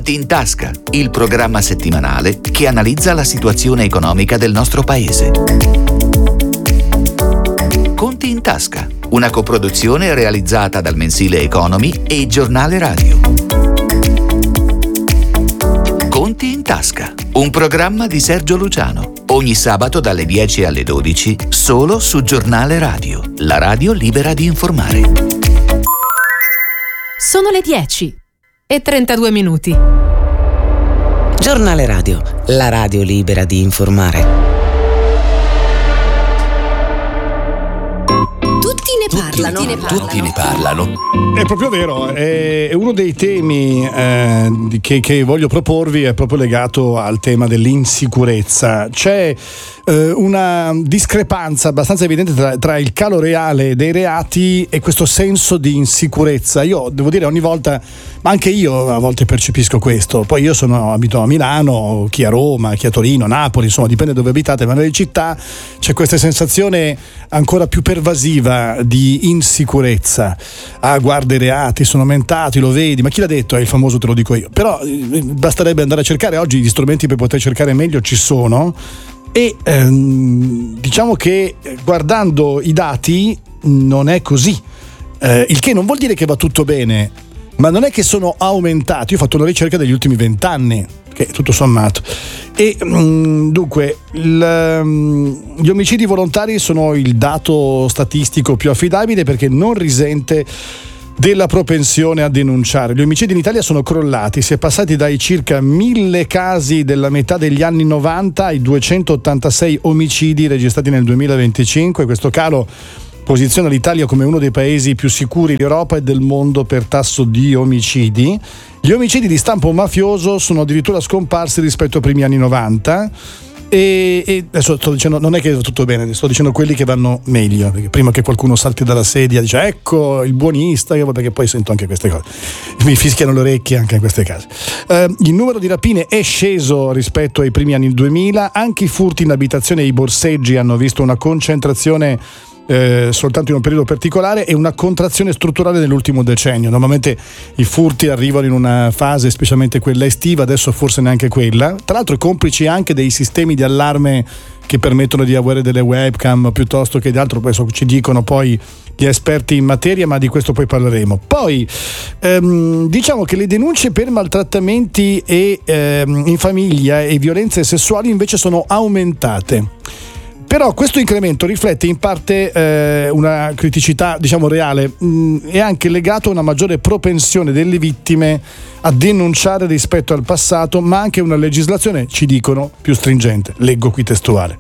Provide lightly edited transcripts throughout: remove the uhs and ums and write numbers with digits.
Conti in tasca, il programma settimanale che analizza la situazione economica del nostro paese. Conti in tasca, una coproduzione realizzata dal mensile Economy e Giornale Radio. Conti in tasca, un programma di Sergio Luciano, ogni sabato dalle 10 alle 12, solo su Giornale Radio, la radio libera di informare. Sono le 10:32. Giornale Radio, la radio libera di informare. Tutti ne parlano. È proprio vero, è uno dei temi che voglio proporvi, è proprio legato al tema dell'insicurezza. C'è una discrepanza abbastanza evidente tra il calo reale dei reati e questo senso di insicurezza. Io devo dire, ogni volta, ma anche io a volte percepisco questo. Poi io abito a Milano, chi a Roma, chi a Torino, Napoli, insomma dipende dove abitate, ma nelle città c'è questa sensazione ancora più pervasiva di insicurezza. Guarda, i reati sono aumentati, lo vedi, ma chi l'ha detto? È il famoso te lo dico io. Però basterebbe andare a cercare, oggi gli strumenti per poter cercare meglio ci sono. E diciamo che guardando i dati non è così, il che non vuol dire che va tutto bene, ma non è che sono aumentati. Io ho fatto una ricerca degli ultimi 20 anni, che è tutto sommato, e dunque gli omicidi volontari sono il dato statistico più affidabile perché non risente della propensione a denunciare. Gli omicidi in Italia sono crollati, si è passati dai circa 1000 casi della metà degli anni 90 ai 286 omicidi registrati nel 2025. Questo calo posiziona l'Italia come uno dei paesi più sicuri d'Europa e del mondo per tasso di omicidi. Gli omicidi di stampo mafioso sono addirittura scomparsi rispetto ai primi anni 90. E adesso sto dicendo, non è che va tutto bene, sto dicendo quelli che vanno meglio, perché prima che qualcuno salti dalla sedia dice ecco il buonista, perché poi sento anche queste cose, mi fischiano le orecchie anche in queste case. Il numero di rapine è sceso rispetto ai primi anni 2000, anche i furti in abitazione e i borseggi hanno visto una concentrazione soltanto in un periodo particolare e una contrazione strutturale nell'ultimo decennio. Normalmente i furti arrivano in una fase, specialmente quella estiva, adesso forse neanche quella, tra l'altro complici anche dei sistemi di allarme che permettono di avere delle webcam piuttosto che di altro, poi ci dicono poi gli esperti in materia, ma di questo poi parleremo. Poi diciamo che le denunce per maltrattamenti in famiglia e violenze sessuali invece sono aumentate. Però questo incremento riflette in parte una criticità, diciamo, reale, è anche legato a una maggiore propensione delle vittime a denunciare rispetto al passato, ma anche una legislazione, ci dicono, più stringente. Leggo qui testuale.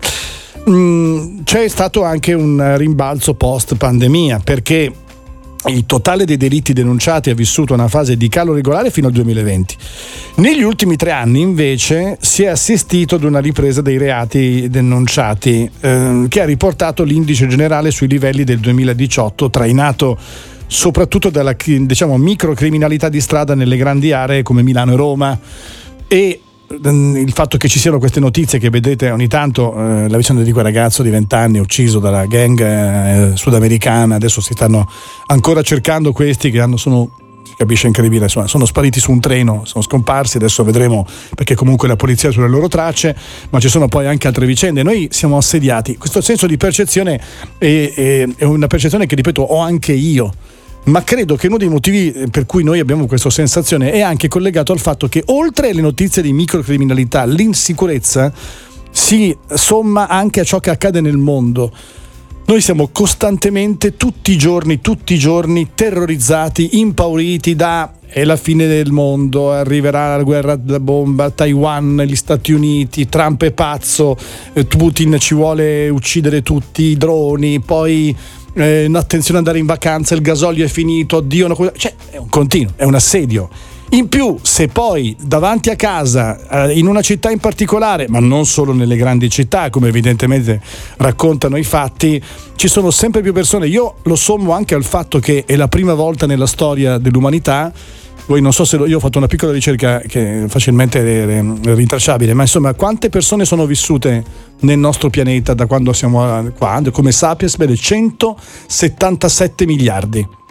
C'è stato anche un rimbalzo post pandemia, perché il totale dei delitti denunciati ha vissuto una fase di calo regolare fino al 2020. Negli ultimi 3 anni invece si è assistito ad una ripresa dei reati denunciati che ha riportato l'indice generale sui livelli del 2018, trainato soprattutto dalla, diciamo, microcriminalità di strada nelle grandi aree come Milano e Roma. E il fatto che ci siano queste notizie che vedete ogni tanto, la vicenda di quel ragazzo di 20 anni ucciso dalla gang sudamericana, adesso si stanno ancora cercando questi che sono, si capisce, incredibile, insomma, sono spariti su un treno, sono scomparsi, adesso vedremo perché comunque la polizia è sulle loro tracce, ma ci sono poi anche altre vicende. Noi siamo assediati, questo senso di percezione è una percezione che, ripeto, ho anche io. Ma credo che uno dei motivi per cui noi abbiamo questa sensazione è anche collegato al fatto che, oltre alle notizie di microcriminalità, l'insicurezza si somma anche a ciò che accade nel mondo. Noi siamo costantemente, tutti i giorni terrorizzati, impauriti da è la fine del mondo, arriverà la guerra da bomba, Taiwan, gli Stati Uniti, Trump è pazzo, Putin ci vuole uccidere tutti, i droni, poi attenzione ad andare in vacanza, il gasolio è finito, oddio, cioè è un continuo, è un assedio. In più, se poi davanti a casa, in una città in particolare, ma non solo nelle grandi città, come evidentemente raccontano i fatti, ci sono sempre più persone. Io lo sommo anche al fatto che è la prima volta nella storia dell'umanità. Voi non so se io ho fatto una piccola ricerca che è facilmente rintracciabile, ma insomma, quante persone sono vissute nel nostro pianeta da quando siamo qua, come Sapiens? Bene, 177 miliardi.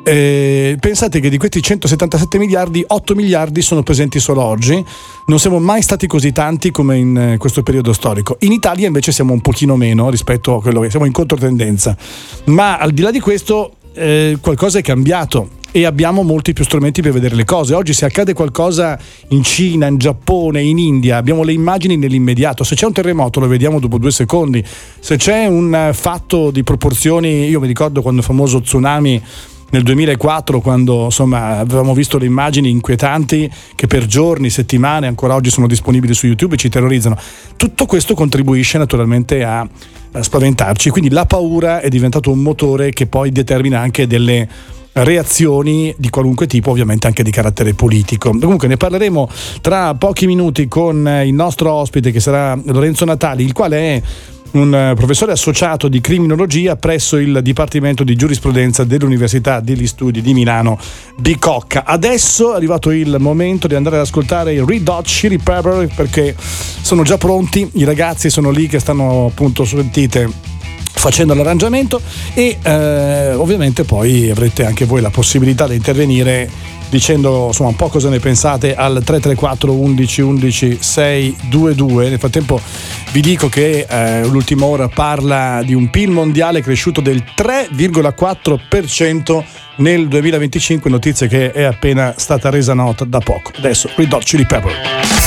Pensate che di questi 177 miliardi, 8 miliardi sono presenti solo oggi. Non siamo mai stati così tanti come in questo periodo storico. In Italia invece siamo un pochino meno rispetto a quello che siamo in controtendenza. Ma al di là di questo qualcosa è cambiato e abbiamo molti più strumenti per vedere le cose. Oggi se accade qualcosa in Cina, in Giappone, in India, abbiamo le immagini nell'immediato. Se c'è un terremoto lo vediamo dopo 2 secondi. Se c'è un fatto di proporzioni, io mi ricordo quando il famoso tsunami nel 2004, quando insomma avevamo visto le immagini inquietanti che per giorni, settimane, ancora oggi sono disponibili su YouTube e ci terrorizzano. Tutto questo contribuisce naturalmente a spaventarci, quindi la paura è diventato un motore che poi determina anche delle reazioni di qualunque tipo, ovviamente anche di carattere politico. Comunque ne parleremo tra pochi minuti con il nostro ospite, che sarà Lorenzo Natali, il quale è un professore associato di criminologia presso il Dipartimento di Giurisprudenza dell'Università degli Studi di Milano Bicocca. Adesso è arrivato il momento di andare ad ascoltare i Red Hot Chili Pepper, perché sono già pronti, i ragazzi sono lì che stanno appunto, sentite, facendo l'arrangiamento e ovviamente poi avrete anche voi la possibilità di intervenire dicendo insomma un po' cosa ne pensate al 334 11 11 622. Nel frattempo vi dico che l'ultima ora parla di un PIL mondiale cresciuto del 3,4% nel 2025, notizia che è appena stata resa nota da poco. Adesso Red Hot Chili Pepper.